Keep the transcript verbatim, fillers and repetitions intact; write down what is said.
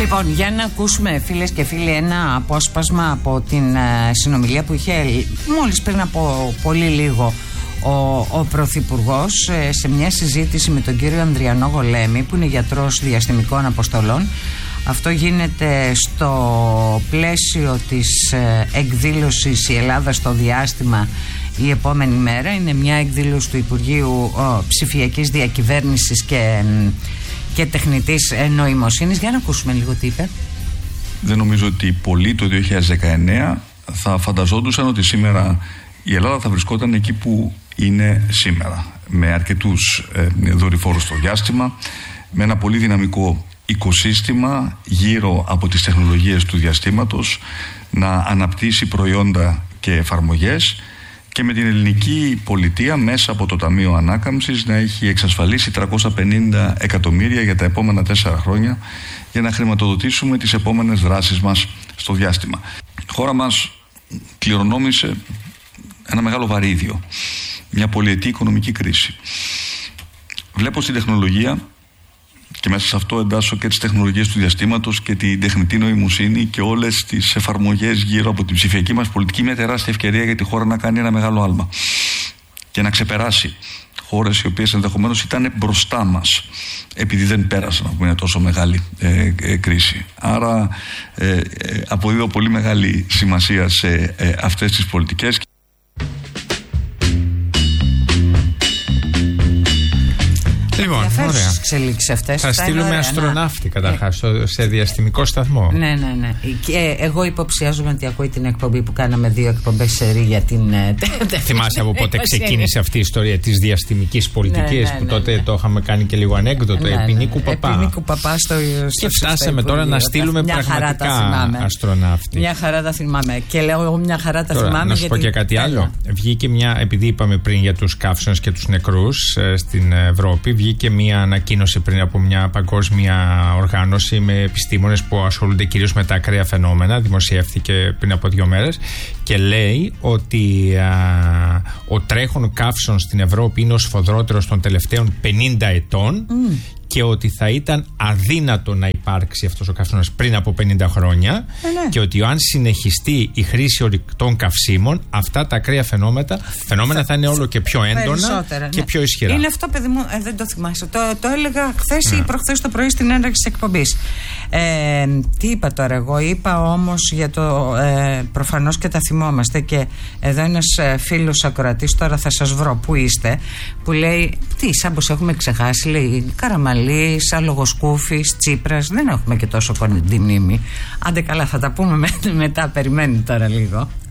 Λοιπόν, για να ακούσουμε, φίλες και φίλοι, ένα απόσπασμα από την uh, συνομιλία που είχε μόλις πριν από πολύ λίγο ο, ο Πρωθυπουργός uh, σε μια συζήτηση με τον κύριο Ανδριανό Γολέμη, που είναι γιατρός διαστημικών αποστολών. Αυτό γίνεται στο πλαίσιο της uh, εκδήλωσης «Η Ελλάδα στο διάστημα» η επόμενη μέρα. Είναι μια εκδήλωση του Υπουργείου uh, Ψηφιακής Διακυβέρνησης και... Uh, και τεχνητής νοημοσύνης. Για να ακούσουμε λίγο τι είπε. Δεν νομίζω ότι πολλοί το δύο χιλιάδες δεκαεννέα θα φανταζόντουσαν ότι σήμερα η Ελλάδα θα βρισκόταν εκεί που είναι σήμερα, με αρκετούς ε, δορυφόρους στο διάστημα, με ένα πολύ δυναμικό οικοσύστημα γύρω από τις τεχνολογίες του διαστήματος, να αναπτύσσει προϊόντα και εφαρμογές, και με την ελληνική πολιτεία μέσα από το Ταμείο Ανάκαμψης να έχει εξασφαλίσει τριακόσια πενήντα εκατομμύρια για τα επόμενα τέσσερα χρόνια για να χρηματοδοτήσουμε τις επόμενες δράσεις μας στο διάστημα. Η χώρα μας κληρονόμησε ένα μεγάλο βαρύδιο, μια πολυετή οικονομική κρίση. Βλέπω στην τεχνολογία, και μέσα σε αυτό εντάσσω και τις τεχνολογίες του διαστήματος και την τεχνητή νοημοσύνη και όλες τις εφαρμογές γύρω από την ψηφιακή μας πολιτική, μια τεράστια ευκαιρία για τη χώρα να κάνει ένα μεγάλο άλμα και να ξεπεράσει χώρες οι οποίες ενδεχομένως ήταν μπροστά μας επειδή δεν πέρασαν από μια τόσο μεγάλη ε, ε, κρίση. Άρα ε, ε, αποδίδω πολύ μεγάλη σημασία σε ε, αυτές τις πολιτικές. Λοιπόν, ωραία. Αυτές, θα στείλουμε ωραία, αστροναύτη καταρχάς ε, σε διαστημικό σταθμό. Ναι, ναι, ναι. Και εγώ υποψιάζομαι ότι ακούει την εκπομπή που κάναμε δύο εκπομπές σε ρί για την. Θυμάσαι από πότε ξεκίνησε αυτή η ιστορία της διαστημικής πολιτικής, ναι, ναι, που τότε ναι, ναι. το είχαμε κάνει και λίγο ανέκδοτο, ναι, ναι, Επινίκου Παπά. Επινίκου Παπά στο, και φτάσαμε στο τώρα να στείλουμε μια πραγματικά αστροναύτη. Μια χαρά τα θυμάμαι. Και λέω εγώ μια χαρά τα τώρα, θυμάμαι. Να σου πω και κάτι άλλο. Βγήκε μια, επειδή είπαμε πριν για τους καύσονες και τους νεκρούς στην Ευρώπη, βγήκε μια ανακοίνωση πριν από μια παγκόσμια οργάνωση με επιστήμονες που ασχολούνται κυρίως με τα ακραία φαινόμενα, δημοσιεύθηκε πριν από δύο μέρες, και λέει ότι α, ο τρέχον καύσων στην Ευρώπη είναι ο σφοδρότερος των τελευταίων πενήντα ετών mm. και ότι θα ήταν αδύνατο να υπάρξει αυτός ο καύσωνας πριν από πενήντα χρόνια ε, ναι. και ότι αν συνεχιστεί η χρήση ορυκτών καυσίμων, αυτά τα ακραία φαινόμενα, φαινόμενα θα, θα είναι όλο και πιο έντονα και ναι. πιο ισχυρά. Είναι αυτό, παιδί μου, ε, δεν το θυμάσαι. Το, το έλεγα χθες ναι. ή προχθές το πρωί στην έναρξη της εκπομπής. Ε, τι είπα τώρα εγώ? Είπα όμως για το ε, προφανώς και τα θυμόμαστε, και εδώ ένας ε, φίλος ακροατής, τώρα θα σας βρω που είστε, που λέει, τι σαν πως έχουμε ξεχάσει, λέει Καραμαλής, Αλογοσκούφης, Τσίπρας, δεν έχουμε και τόσο κοντή μνήμη. Άντε καλά, θα τα πούμε μετά, περιμένει τώρα λίγο.